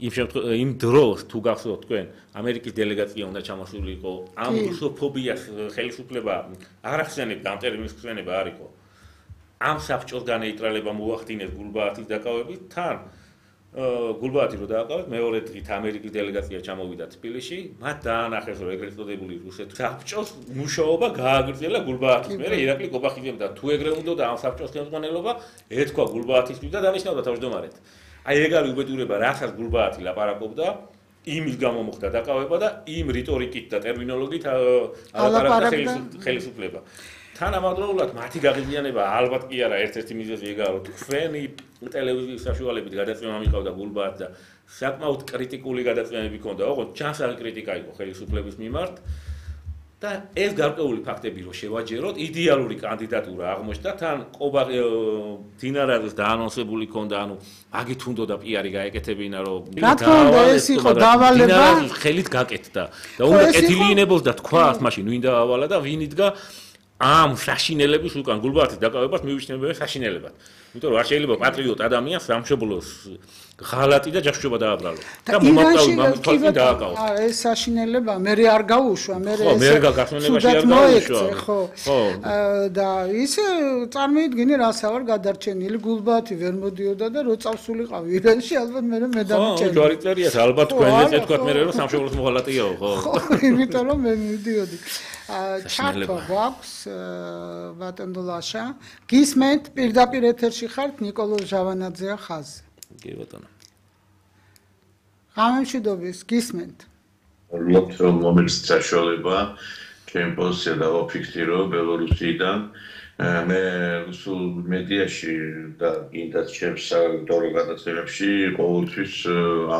იმ დროს თუ გახსოვთ თქვენ ამერიკის დელეგაცია უნდა ჩამოსულიყო ამ რუსოფობიას ხელისუფლება არ ახსენებდა ამ ტერმინის ხსენება არ იყო ამ საბჭოს განეიტრალება მოახდინეს გულბაათის დაკავებით თან გულბაათი რო დააკავეთ მეორე დღით ამერიკის დელეგაცია ჩამოვიდა თბილისში მათ დაანახეს რომ ეგრეთ წოდებული რუსეთის საბჭოს მუშაობა გააგრძელა გულბაათის მერე ირაკლი კობახიძემ და თუ ეგრე უნდა და ამ საბჭოს ხელმძღვანელობა ეთქვა გულბაათისთვის და დანიშნავდა თავმჯდომარედ აი ეგ არის უბედურება რასაც გულბაათი ლაპარაკობდა იმის გამო მოხდა დაკავება და იმ რიტორიკით და ტერმინოლოგიით ალაპარაკდა ხელისუფლება თანამედროვულად მათი გაღიზიანება ალბათ კი არა ერთ-ერთი მიზეზი ეგაა რომ თქვენი ტელევიზიის საშუალებით გადაცემა მიყავდა გულბაათს და საკმაოდ კრიტიკული გადაცემები ჰქონდა ოღონდ ჩანსარი კრიტიკა იყო ხელისუფლების მიმართ და ეს გარკვეული ფაქტები რომ შევაჯეროთ იდეალური კანდიდატურა აღმოჩნდა თან დინარაძეს დაანონსებული ჰქონდა ანუ აგით უნდოდა პიარი გაეკეთებინა რომ ეს იყო დავალება ხელით გაკეთდა და უნდა კეთილინებოს და თქვა მაშინ ვინ დაავალა და ვინ იდგა ამ საშინელების უკან გულბაათის დაკავებას მივიჩნევენ საშინელებად. იმიტომ რომ არ შეიძლება პატრიოტ ადამიანს სამშობლოს ღალატი და ჯაშუება დააბრალოს. და მომავალი მამის დააკავოს. ეს საშინელება მე არ გაუშვა, მე მე გასვენებაში არ გაუშვა. ხო. და ის წარმოიდგინე რასა ვარ გადარჩენილი გულბაათი ვერ მოდიოდა და რო წავსულიყავ ირანში ალბათ მე დამჭერდი. ხო, ჯვარი წერიას ალბათ თქვენ ეს თქვათ მე რომ სამშობლოს მოღალატეაო, ხო. ხო, იმიტომ რომ მე მივდიოდი. ჩარტო გვაქვს ბატონდოლაშა გისმენთ პირდაპირ ეთერში ხართ ნიკოლოზ ჟავანაძეა ხაზი კი ბატონო გამემშვიდობის გისმენთ ვთქვით რომ მომეც საშუალება ჩემ პოზიცია დავაფიქსირო ბელორუსიდან მე რუსულ მედიაში და კიდაც ჩემს საერთო გადაცემებში ყოველთვის